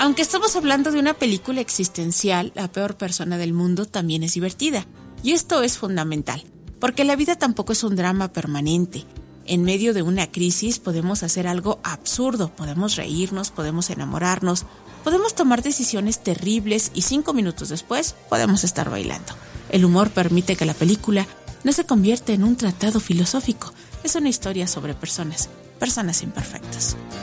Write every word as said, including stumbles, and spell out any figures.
Aunque estamos hablando de una película existencial, La peor persona del mundo también es divertida. Y esto es fundamental, porque la vida tampoco es un drama permanente. En medio de una crisis podemos hacer algo absurdo, podemos reírnos, podemos enamorarnos, podemos tomar decisiones terribles y cinco minutos después podemos estar bailando. El humor permite que la película no se convierta en un tratado filosófico, es una historia sobre personas, personas imperfectas.